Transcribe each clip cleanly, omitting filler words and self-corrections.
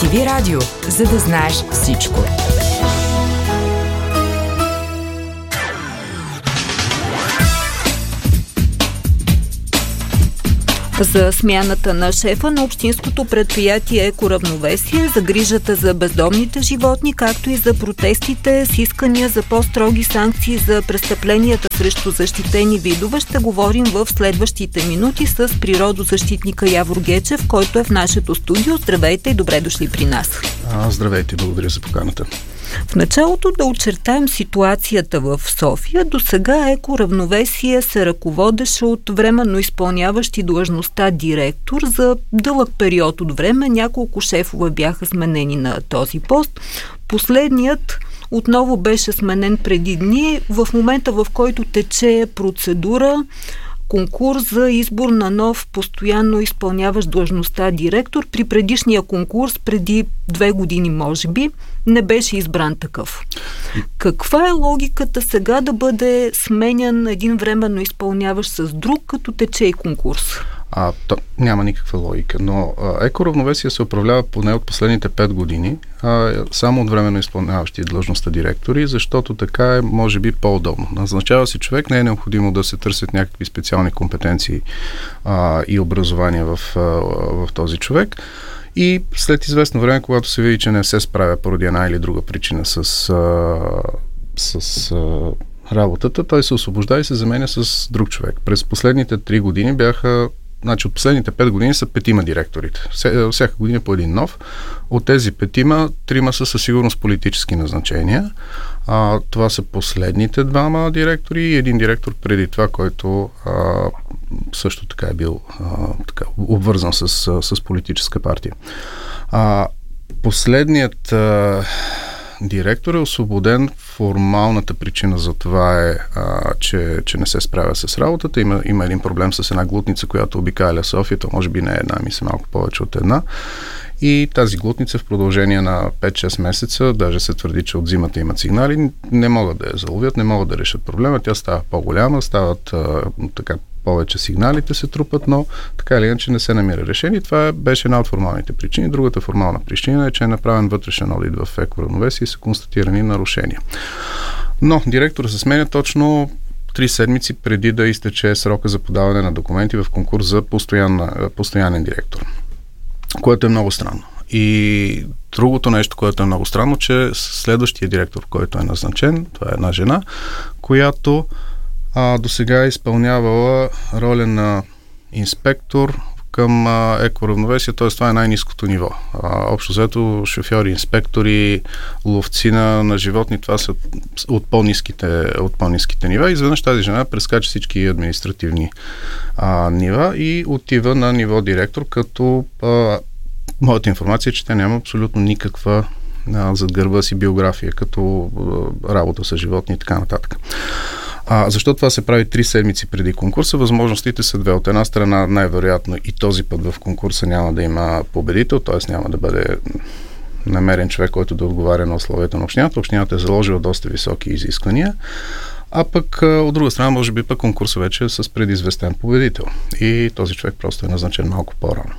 BTV Радио, за да знаеш всичко. За смяната на шефа на общинското предприятие Екоравновесие, за грижата за бездомните животни, както и за протестите с искания за по-строги санкции за престъпленията срещу защитени видове, ще говорим в следващите минути с природозащитника Явор Гечев, който е в нашето студио. Здравейте и добре дошли при нас. Здравейте, благодаря за поканата. В началото да очертаем ситуацията в София. До сега Екоравновесие се ръководеше от временно изпълняващи длъжността директор. За дълъг период от време няколко шефове бяха сменени на този пост. Последният отново беше сменен преди дни, в момента в който тече процедура, конкурс за избор на нов постоянно изпълняващ длъжността директор. При предишния конкурс, преди 2 години може би, не беше избран такъв. Каква е логиката сега да бъде сменян един временно изпълняващ с друг, като тече и конкурс? Няма никаква логика, но Екоравновесие се управлява поне от последните 5 години, само от временно изпълняващи длъжността директори, защото така е, може би, по-удобно. Назначава се човек, не е необходимо да се търсят някакви специални компетенции и образование в този човек. И след известно време, когато се види, че не се справя поради една или друга причина с работата, той се освобождава и се заменя с друг човек. През последните 3 години от последните 5 години са 5 директорите. Всяка година по един нов. От тези 5, 3 са със сигурност политически назначения. Това са последните 2 директори и един директор преди това, който също така е бил обвързан с политическа партия. Последният директор е освободен. Формалната причина за това е, че не се справя с работата. Има един проблем с една глутница, която обикаля София. То може би не е една, мисля малко повече от една. И тази глутница в продължение на 5-6 месеца, даже се твърди, че от зимата имат сигнали, не могат да я заловят, не могат да решат проблема. Тя става по-голяма, стават повече сигналите се трупат, но така или иначе не се намира решение. Това беше една от формалните причини. Другата формална причина е, че е направен вътрешен одит в Екоравновесие и са констатирани нарушения. Но директора се сменя точно 3 седмици преди да изтече срока за подаване на документи в конкурс за постоянен директор, което е много странно. И другото нещо, което е много странно, че следващия директор, който е назначен, това е една жена, която до сега е изпълнявала роля на инспектор към Екоравновесие, т.е. това е най-ниското ниво. Общо взето шофьори, инспектори, ловци на животни, това са от по-ниските нива. Изведнъж тази жена прескача всички административни нива и отива на ниво директор, като моята информация е, че тя няма абсолютно никаква зад гърба си биография, като работа с животни и така нататък. Защо това се прави 3 седмици преди конкурса? Възможностите са 2. От една страна, най-вероятно и този път в конкурса няма да има победител, т.е. няма да бъде намерен човек, който да отговаря на условията на общината. Общината е заложила доста високи изисквания. А пък от друга страна, може би пък конкурса вече е с предизвестен победител. И този човек просто е назначен малко по-рано.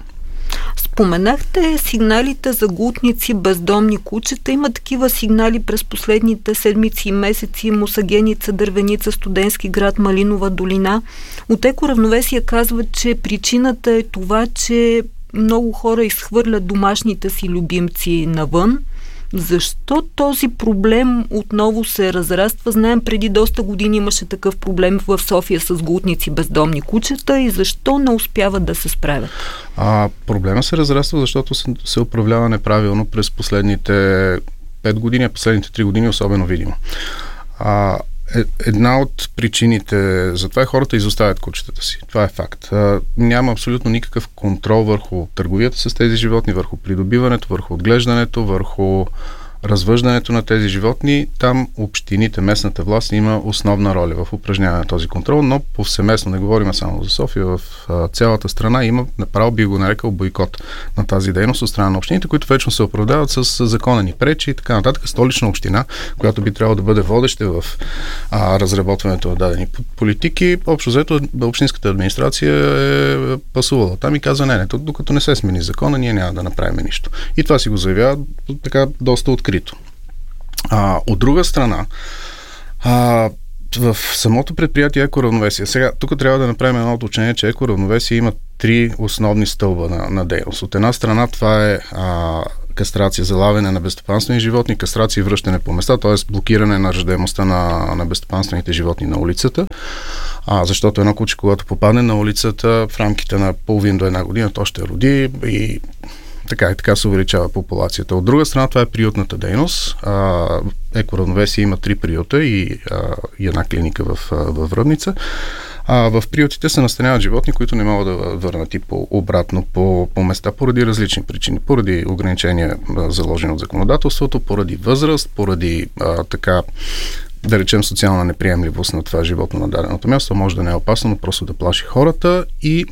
Споменахте сигналите за глутници, бездомни кучета. Има такива сигнали през последните седмици и месеци. Мусагеница, Дървеница, Студентски град, Малинова долина. От Екоравновесие казват, че причината е това, че много хора изхвърлят домашните си любимци навън. Защо този проблем отново се разраства? Знаем, преди доста години имаше такъв проблем в София с глутници, бездомни кучета и защо не успяват да се справят? Проблема се разраства, защото се управлява неправилно през последните 5 години, а последните 3 години особено видимо. Една от причините за това е хората изоставят кучетата си. Това е факт. Няма абсолютно никакъв контрол върху търговията с тези животни, върху придобиването, върху отглеждането, върху развъждането на тези животни, там общините, местната власт има основна роля в упражняване на този контрол, но повсеместно, не говорим само за София, в цялата страна има, направо би го нарекал, бойкот на тази дейност от страна на общините, които вечно се оправдават с закона ни пречи и така нататък. Столична община, която би трябвало да бъде водеща в разработването на дадени политики, общо взето общинската администрация е пасувала там и казва, не, докато не се смени закона, ние няма да направим нищо. И това си го заявява така доста открито. От друга страна, в самото предприятие Екоравновесие. Сега, тук трябва да направим едно уточнение, че Екоравновесие има 3 основни стълба на дейност. От една страна това е кастрация, залавяне на безстопанствени животни, кастрация и връщане по места, т.е. блокиране на раждаемостта на безстопанствените животни на улицата. Защото едно куче, когато попадне на улицата, в рамките на половин до една година, то ще роди и така се увеличава популацията. От друга страна, това е приютната дейност. Екоравновесие има 3 приюта и една клиника във Връбница. В приютите се настаняват животни, които не могат да върнат и обратно по места поради различни причини. Поради ограничения, заложени от законодателството, поради възраст, поради да речем социална неприемливост на това животно на даденото място. Може да не е опасно, но просто да плаши хората и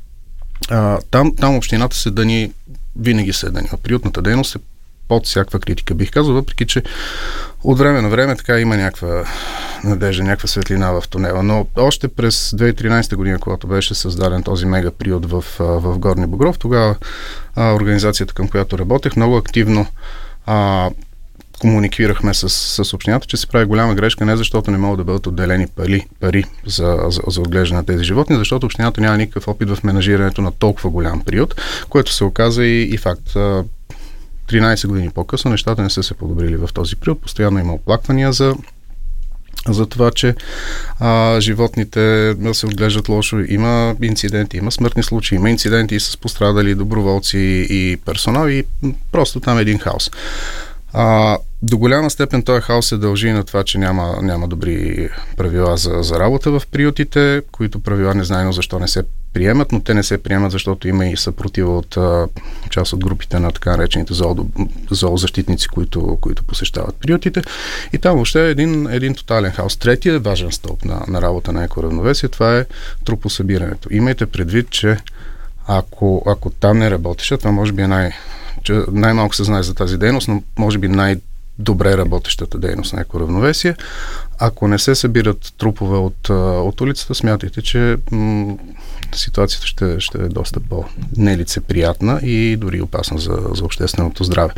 там общината се дъни, винаги се дъни. Приютната дейност е под всякаква критика, бих казал, въпреки че от време на време така има някаква надежда, някаква светлина в тунела. Но още през 2013 година, когато беше създаден този мега приют в Горни Богров, тогава организацията, към която работех, много активно комуникирахме с общината, че се прави голяма грешка, не защото не могат да бъдат отделени пари за отглеждане на тези животни, защото общината няма никакъв опит в менажирането на толкова голям приют, което се оказа и факт. 13 години по-късно нещата не са се подобрили в този приют. Постоянно има оплаквания за това, че животните се отглеждат лошо. Има инциденти, има смъртни случаи, има инциденти и с пострадали доброволци и персонал и просто там е един хаос. До голяма степен този хаос се дължи на това, че няма добри правила за работа в приютите, които правила незнайно защо не се приемат, но те не се приемат, защото има и съпротива от част от групите на така наречените зоозащитници, които посещават приютите. И там въобще е един тотален хаос. Третия важен стълб на работа на Екоравновесие, това е трупосъбирането. Имайте предвид, че ако там не работеше, това може би е най-малко се знае за тази дейност, но може би най-добре работещата дейност на Екоравновесие. Ако не се събират трупове от улицата, смятайте, че ситуацията ще е доста по-нелицеприятна и дори опасна за общественото здраве.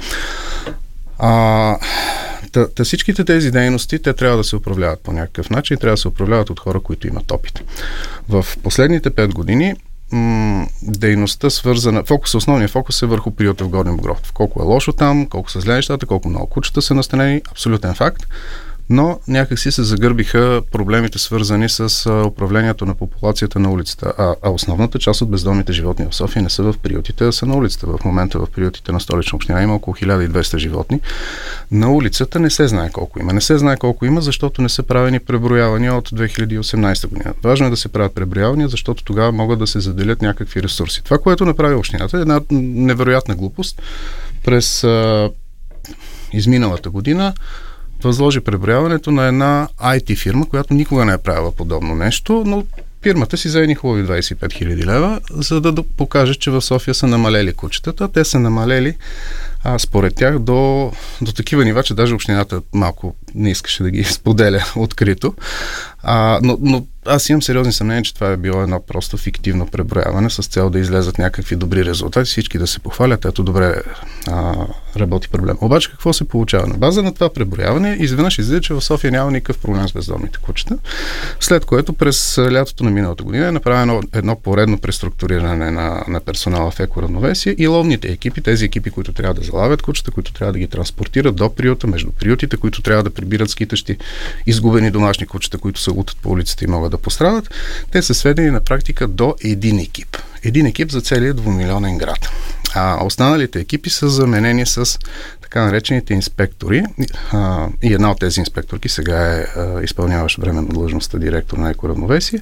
Всичките тези дейности, те трябва да се управляват по някакъв начин и трябва да се управляват от хора, които имат опит. В последните 5 години дейността свързана, основният фокус е върху приюта в Горни Богров. Колко е лошо там, колко са зле нещата, колко много кучета са настанени, абсолютен факт. Но някакси се загърбиха проблемите, свързани с управлението на популацията на улицата. А основната част от бездомните животни в София не са в приютите, а са на улицата. В момента в приютите на Столична община има около 1200 животни. На улицата не се знае колко има. Не се знае колко има, защото не са правени преброявания от 2018 година. Важно е да се правят преброявания, защото тогава могат да се заделят някакви ресурси. Това, което направи общината, е една невероятна глупост. През изминалата година възложи преброяването на една IT фирма, която никога не е правила подобно нещо, но фирмата си взе едни хубави 25 000 лева, за да покаже, че в София са намалели кучетата. Те са намалели според тях до такива нива, че даже общината малко не искаше да ги споделя открито. Но аз имам сериозни съмнения, че това е било едно просто фиктивно преброяване с цел да излезат някакви добри резултати, всички да се похвалят, ето добре работи проблем. Обаче какво се получава? На база на това преброяване изведнъж излиза, че в София няма никакъв проблем с бездомните кучета, след което през лятото на миналата година е направено едно поредно преструктуриране на персонала в Екоравновесие и ловните екипи, тези екипи, които трябва да залавят кучета, които трябва да ги транспортират до приюта, между приютите, които трябва да прибират скитащи изгубени домашни кучета, които се лутат по улицата и могат да пострадат, те са сведени на практика до един екип. Един екип за целия 2-милионен град. Останалите екипи са заменени с така наречените инспектори и една от тези инспекторки сега е изпълняващ временно длъжността директор на Екоравновесие.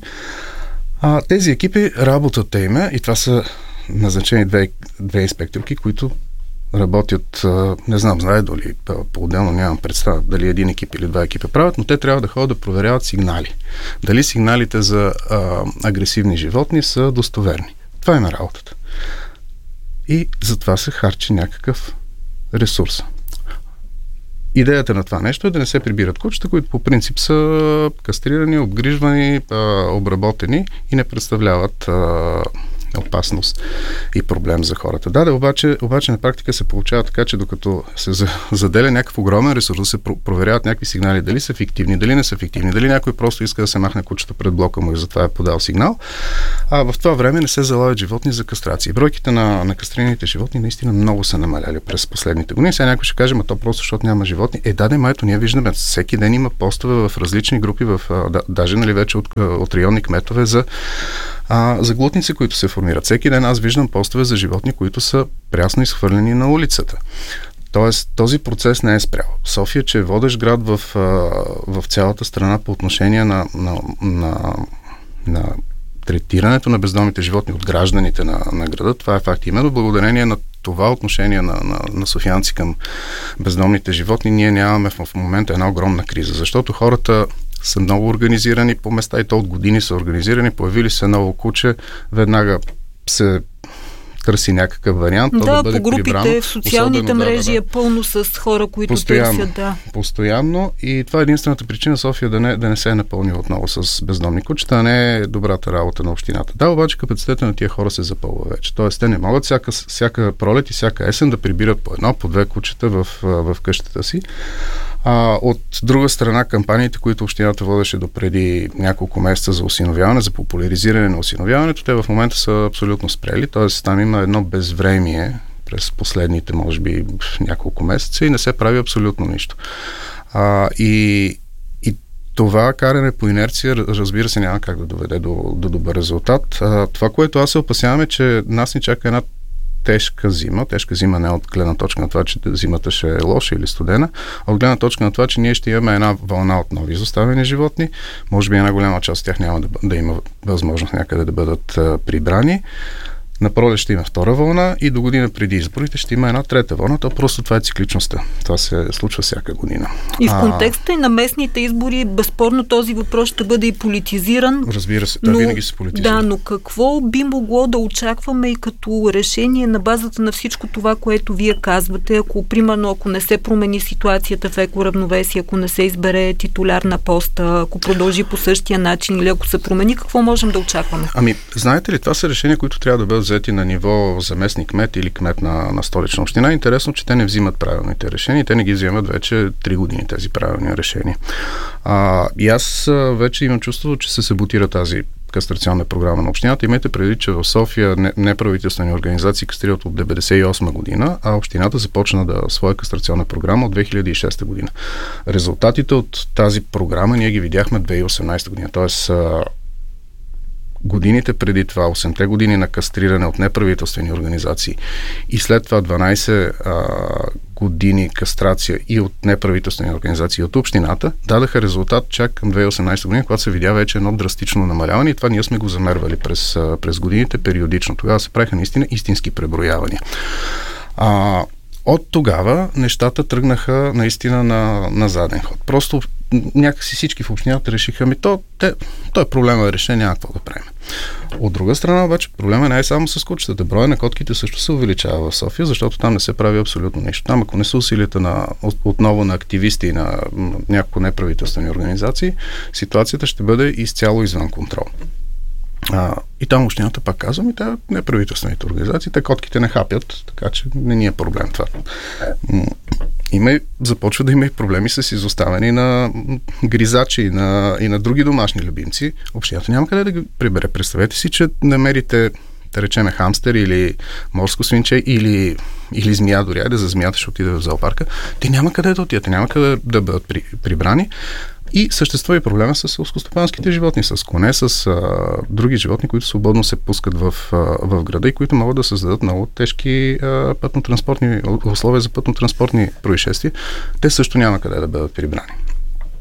Тези екипи, работата им е, и това са назначени две инспекторки, които работят, не знам, знае дали по-отделно, нямам представа дали един екип или два екипа правят, но те трябва да ходят да проверяват сигнали. Дали сигналите за агресивни животни са достоверни. Това е на работата. И затова се харчи някакъв ресурс. Идеята на това нещо е да не се прибират кучета, които по принцип са кастрирани, обгрижвани, обработени и не представляват опасност и проблем за хората. Да, обаче на практика се получава така, че докато се заделя някакъв огромен ресурс, да се проверяват някакви сигнали, дали са фиктивни, дали не са фиктивни, дали някой просто иска да се махне кучето пред блока му и затова е подал сигнал, а в това време не се залавят животни за кастрация. Бройките на кастрираните животни наистина много са намаляли през последните години. Сега някой ще каже, то просто защото няма животни. Ето ние виждаме, всеки ден има постове в различни групи, даже вече от районни кметове за глутници, които се формират. Всеки ден аз виждам постове за животни, които са прясно изхвърлени на улицата. Тоест, този процес не е спрял. София, че е водещ град в цялата страна по отношение на третирането на бездомните животни от гражданите на града, това е факт. Именно благодарение на това отношение на софиянци към бездомните животни, ние нямаме в момента една огромна криза, защото хората са много организирани по места и то от години са организирани, появили се ново куче, веднага се търси някакъв вариант, то да бъде прибрано. Да, по групите в социалните мрежи е пълно с хора, които търсят. Постоянно, и това е единствената причина София да не се е напълнила отново с бездомни кучета, а не е добрата работа на общината. Да, обаче капацитета на тия хора се запълва вече. Тоест, те не могат всяка пролет и всяка есен да прибират по едно, по две кучета в къщата си. От друга страна, кампаниите, които общината водеше до преди няколко месеца за осиновяване, за популяризиране на осиновяването, те в момента са абсолютно спрели, т.е. там има едно безвремие през последните, може би, няколко месеца и не се прави абсолютно нищо. И това каране по инерция, разбира се, няма как да доведе до добър резултат. Това, което аз се опасявам е, че нас ни чака една тежка зима не от гледна точка на това, че зимата ще е лоша или студена, а от гледна точка на това, че ние ще имаме една вълна от нови изоставени животни. Може би една голяма част от тях няма да има възможност някъде да бъдат прибрани. На пролет ще има втора вълна и до година преди изборите ще има една трета вълна. Просто това е цикличността. Това се случва всяка година. И в контекста и на местните избори, безспорно този въпрос ще бъде и политизиран. Разбира се, винаги се политизира. Да, но какво би могло да очакваме и като решение на базата на всичко това, което вие казвате, примерно, ако не се промени ситуацията в екоравновесие, ако не се избере титуляр на поста, ако продължи по същия начин или ако се промени, какво можем да очакваме? Знаете ли, това са решения, които трябва да бъдат взети на ниво заместник кмет или кмет на столична община. Интересно, че те не взимат правилните решения. Те не ги взимат вече 3 години тези правилни решения. И аз вече имам чувство, че се саботира тази кастрационна програма на общината. Имайте предвид, че в София неправителствени организации кастрират от 1998 година, а общината започна своя кастрационна програма от 2006 година. Резултатите от тази програма ние ги видяхме 2018 година. Тоест годините преди това, 8-те години на кастриране от неправителствени организации и след това 12 години кастрация и от неправителствени организации от общината, дадаха резултат чак към 2018 година, когато се видя вече едно драстично намаляване и това ние сме го замервали през годините периодично. Тогава се правиха наистина истински преброявания. От тогава нещата тръгнаха наистина на заден ход. Просто някакси всички в общината решиха, той проблема е решен, няма какво да правим. От друга страна обаче проблема не е само с кучетата. Броя на котките също се увеличава в София, защото там не се прави абсолютно нищо. Там, ако не са усилията отново на активисти и на няколко неправителствени организации, ситуацията ще бъде изцяло извън контрол. И там общината, пак казвам, и те неправителствените организации, те котките не хапят, така че не ни е проблем това. Започва да има и проблеми с изоставени на гризачи и на други домашни любимци. Общината няма къде да ги прибере. Представете си, че намерите, да речеме, хамстер или морско свинче или змия, дори за змията ще отиде в зоопарка. Те няма къде да отидат, няма къде да бъдат прибрани. И съществува и проблема с селскостопанските животни, с коне, с други животни, които свободно се пускат в града и които могат да създадат много тежки пътно-транспортни условия за пътно-транспортни происшествия. Те също няма къде да бъдат прибрани.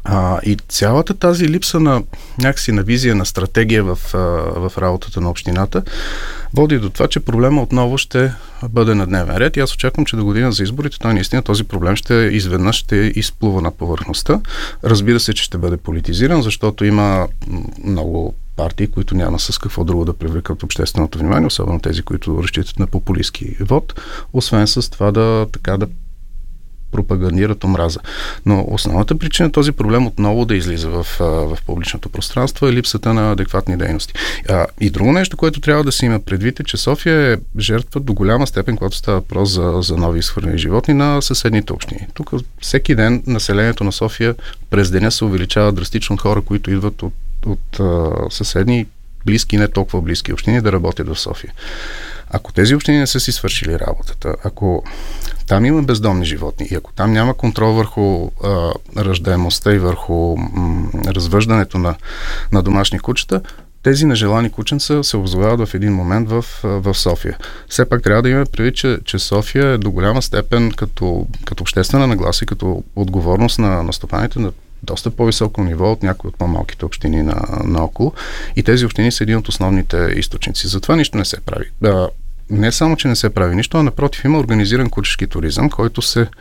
И цялата тази липса на някакси на визия, на стратегия в работата на общината води до това, че проблема отново ще бъде на дневен ред и аз очаквам, че до година за изборите този проблем изведнъж ще изплува на повърхността. Разбира се, че ще бъде политизиран, защото има много партии, които няма с какво друго да привлекат общественото внимание, особено тези, които разчитат на популистки вод, освен с това да пропагандират омраза. Но основната причина този проблем отново да излиза в публичното пространство е липсата на адекватни дейности. И друго нещо, което трябва да се има предвид е, че София е жертва до голяма степен, когато става въпрос за нови изхвърлени животни на съседните общини. Тук всеки ден населението на София през деня се увеличава драстично от хора, които идват от съседни, близки, не толкова близки общини да работят в София. Ако тези общини не са си свършили работата, ако там има бездомни животни и ако там няма контрол върху раждаемостта и върху развъждането на домашни кучета, тези нежелани кученца се озовават в един момент в София. Все пак трябва да имаме предвид, че София е до голяма степен като обществена нагласа и като отговорност на стопаните на доста по-високо ниво от някои от по-малките общини наоколо. И тези общини са един от основните източници. Затова нищо не се прави. Не само, че не се прави нищо, а напротив има организиран кучешки туризъм, който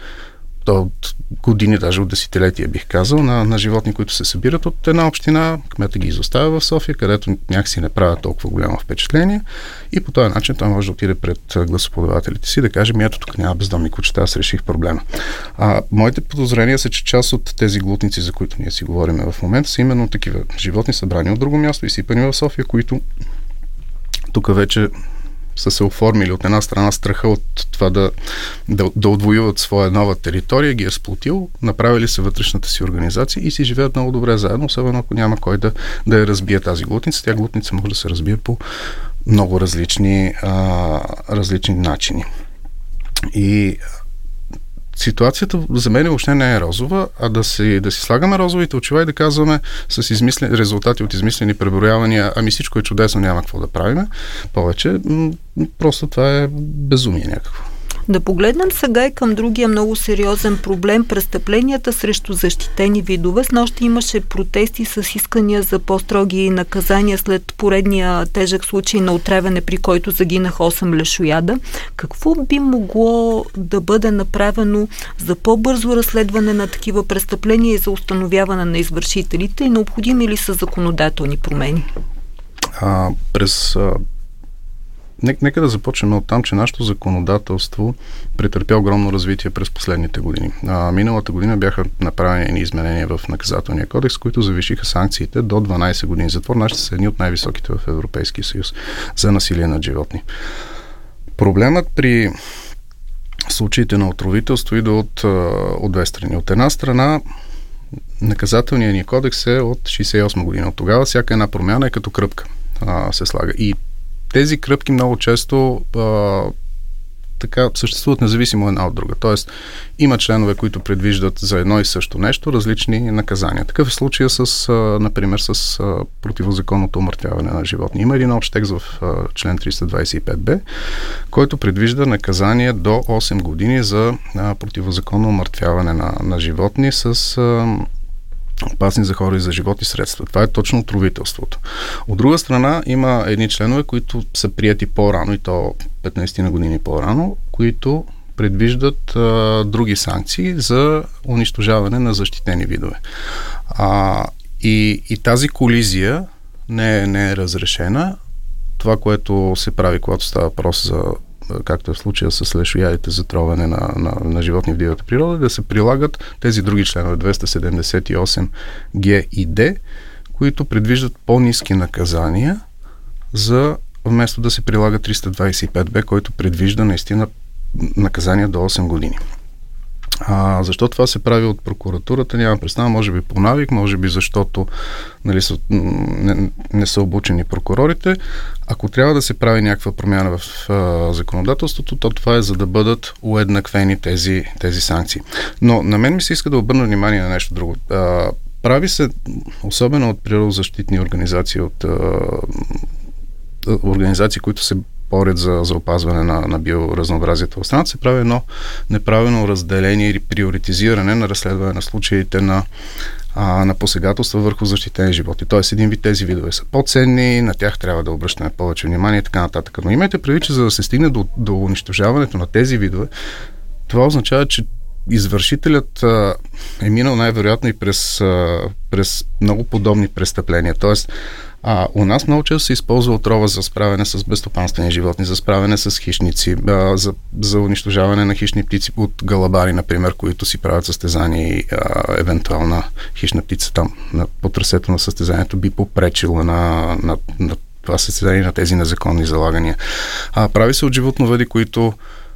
от години, даже от десетилетия бих казал, на животни, които се събират от една община, кмета ги изоставя в София, където някакси не правят толкова голямо впечатление и по този начин той може да отиде пред гласоподавателите си да каже, ето тук няма бездомни кучета, аз реших проблема. Моите подозрения са, че част от тези глутници, за които ние си говорим в момента, са именно такива животни събрани от друго място и сипани в София, които тук вече са се оформили от една страна страха от това да отвоюват своя нова територия, ги е сплотил, направили се вътрешната си организация и си живеят много добре заедно, особено ако няма кой да я разбие тази глутница. Тя глутница може да се разбие по много различни начини. И ситуацията за мен въобще не е розова, а да си слагаме розовите очила и да казваме с резултати от измислени преброявания, всичко е чудесно, няма какво да правим повече. Просто това е безумие някакво. Да погледнем сега и към другия много сериозен проблем – престъпленията срещу защитени видове. Снощи имаше протести с искания за по-строги наказания след поредния тежък случай на отравяне, при който загинаха 8 лешояда. Какво би могло да бъде направено за по-бързо разследване на такива престъпления и за установяване на извършителите и необходими ли са законодателни промени? Нека да започнем от там, че нашето законодателство претърпя огромно развитие през последните години. Миналата година бяха направени изменения в наказателния кодекс, които завишиха санкциите до 12 години затвор. Нашите са едни от най-високите в Европейския съюз за насилие над животни. Проблемът при случаите на отровителство идва от две страни. От една страна, наказателният ни кодекс е от 68 година. От тогава всяка една промяна е като кръпка се слага. И тези кръпки много често съществуват независимо една от друга. Тоест, има членове, които предвиждат за едно и също нещо различни наказания. Такъв е случая например, с противозаконното умъртвяване на животни. Има един общ текст в член 325б, който предвижда наказание до 8 години за противозаконно умъртвяване на животни с опасни за хора и за живот и средства. Това е точно отровителството. От друга страна, има едни членове, които са прияти по-рано, и то 15 на години по-рано, които предвиждат други санкции за унищожаване на защитени видове. И тази колизия не е разрешена. Това, което се прави, когато става въпрос за, както е в случая с лешоядите за тровене на животни в дивата природа, да се прилагат тези други членове 278 Г и Д, които предвиждат по-ниски наказания вместо да се прилага 325Б, който предвижда наистина наказание до 8 години. Защо това се прави от прокуратурата, няма представа, може би по навик, може би защото не са обучени прокурорите. Ако трябва да се прави някаква промяна в законодателството, то това е за да бъдат уеднаквени тези санкции. Но на мен ми се иска да обърна внимание на нещо друго. Прави се, особено от природозащитни организации, от организации, които се борят за опазване на биоразнообразието в страната, се прави едно неправилно разделение или приоритизиране на разследване на случаите на на посегателства върху защитени животи. Тоест, един вид тези видове са по-ценни, на тях трябва да обръщаме повече внимание и така нататък. Но имайте предвид, че за да се стигне до унищожаването на тези видове, това означава, че извършителят е минал най-вероятно и през много подобни престъпления. Тоест, у нас много често се използва отрова за справяне с безстопанствени животни, за справяне с хищници, за унищожаване на хищни птици от галабари, например, които си правят състезания и евентуална хищна птица там по трасето на състезанието би попречила на това състезание, на тези незаконни залагания. Прави се от животновъди, които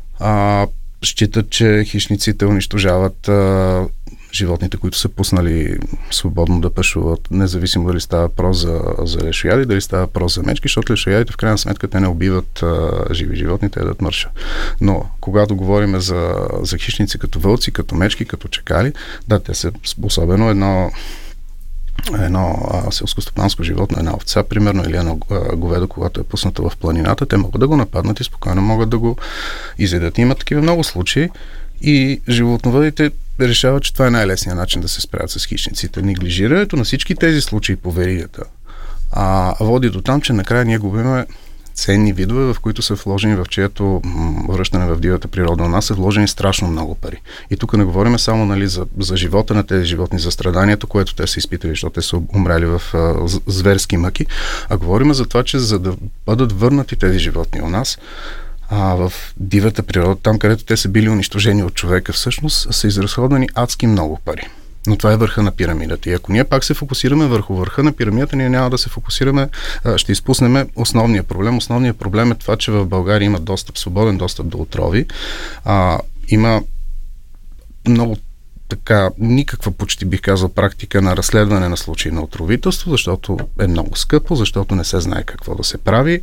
считат, че хищниците унищожават животните, които са пуснали свободно да пъшуват, независимо дали става въпрос за лешояди, дали става въпрос за мечки, защото лешоядите в крайна сметка те не убиват живи животни, те ядат мърша. Но когато говорим за хищници като вълци, като мечки, като чакали, да, те са особено едно селскостопанско животно, една овца, примерно, или едно говедо, когато е пуснато в планината, те могат да го нападнат и спокойно могат да го изядат. Има такива много случаи и животновъдите решават, че това е най-лесният начин да се справят с хищниците. Неглижирането на всички тези случаи по веригата води до там, че накрая ние губиме ценни видове, в които са вложени, в чието връщане в дивата природа у нас са вложени страшно много пари. И тук не говорим само за живота на тези животни, за страданието, което те са изпитали, защото те са умряли в зверски мъки, а говорим за това, че за да бъдат върнати тези животни у нас, в дивата природа, там където те са били унищожени от човека, всъщност са изразходвани адски много пари. Но това е върха на пирамидата. И ако ние пак се фокусираме върху върха на пирамидата, ние няма да се фокусираме, ще изпуснем основния проблем. Основният проблем е това, че в България има свободен достъп до отрови. Има много никаква почти бих казал практика на разследване на случаи на отровителство, защото е много скъпо, защото не се знае какво да се прави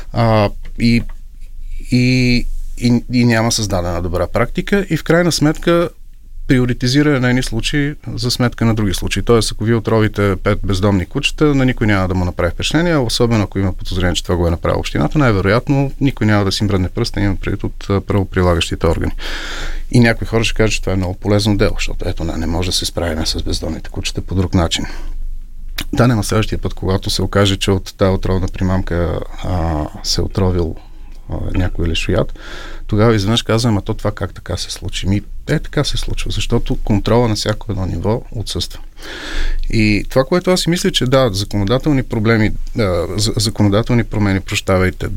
и няма създадена добра практика и в крайна сметка приоритизиране на едни случаи за сметка на други случаи. Тоест, ако вие отровите 5 бездомни кучета, на никой няма да му направи впечатление, особено ако има подозрение, че това го е направил общината, най-вероятно никой няма да си мръдне пръста, има предвид от правоприлагащите органи. И някои хора ще кажат, че това е много полезно дело, защото не може да се справим с бездомните кучета по друг начин. Да, на следващия път, когато се окаже, че от тази отровна примамка се отровил някой лешояд, тогава изведнъж казваме, то това как така се случи? Така се случва, защото контрола на всяко едно ниво отсъства. И това, което аз си мисля, че да, законодателни промени, прощавайте,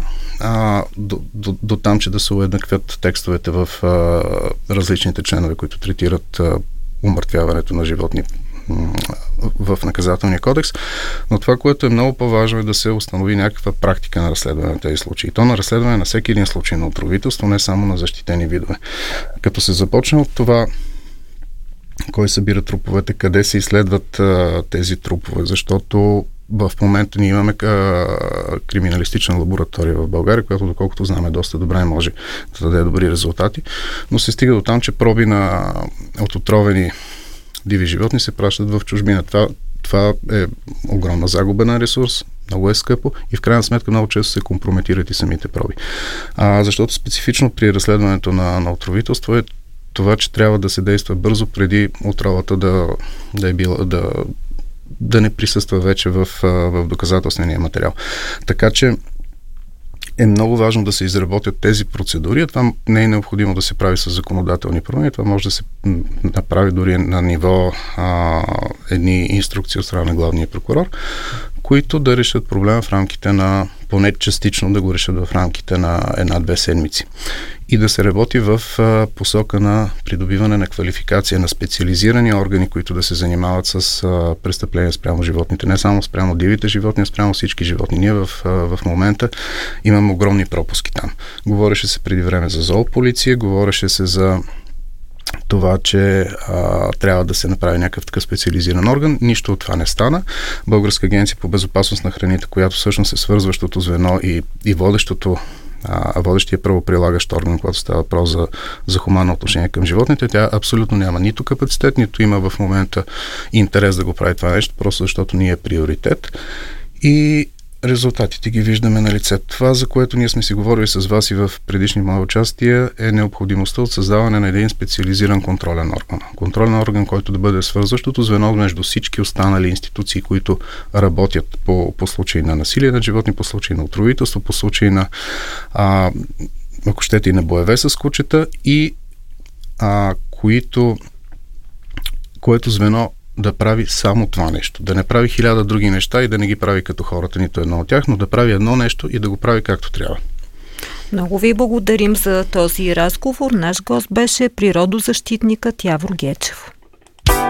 до там, че да се уеднаквят текстовете в различните членове, които третират умъртвяването на животни в наказателния кодекс, но това, което е много по-важно е да се установи някаква практика на разследване на тези случаи. То на разследване на всеки един случай на отровителство, не само на защитени видове. Като се започне от това кой събира труповете, къде се изследват тези трупове, защото в момента ние имаме криминалистична лаборатория в България, която, доколкото знаме, доста добре може да даде добри резултати, но се стига до там, че проби от отровени диви животни се пращат в чужбина. Това е огромна загуба на ресурс, много е скъпо и в крайна сметка много често се компрометират и самите проби. Защото специфично при разследването на отровителство е това, че трябва да се действа бързо преди отровата да не присъства вече в доказателствения материал. Така че е много важно да се изработят тези процедури, а това не е необходимо да се прави с законодателни промени, това може да се направи дори на ниво едни инструкции от страна на главния прокурор, които да решат проблема в рамките на, поне частично да го решат в рамките на 1-2 седмици. И да се работи в посока на придобиване на квалификация на специализирани органи, които да се занимават с престъпления спрямо животните. Не само спрямо дивите животни, а спрямо всички животни. Ние в момента имаме огромни пропуски там. Говореше се преди време за зоополиция, говореше се за това, че трябва да се направи някакъв такъв специализиран орган. Нищо от това не стана. Българска агенция по безопасност на храните, която всъщност е свързващото звено и водещия правоприлагащ орган, когато става въпрос за хуманно отношение към животните, тя абсолютно няма нито капацитет, нито има в момента интерес да го прави това нещо, просто защото ние е приоритет. И резултатите ги виждаме на лице. Това, за което ние сме си говорили с вас и в предишни мои участия, е необходимостта от създаване на един специализиран контролен орган. Контролен орган, който да бъде свързващото звено между всички останали институции, които работят по случаи на насилие над животни, по случаи на отровителство, по случаи на ако щете и на боеве с кучета и което звено да прави само това нещо. Да не прави 1000 други неща и да не ги прави като хората, нито едно от тях, но да прави едно нещо и да го прави както трябва. Много ви благодарим за този разговор. Наш гост беше природозащитникът Явор Гечев.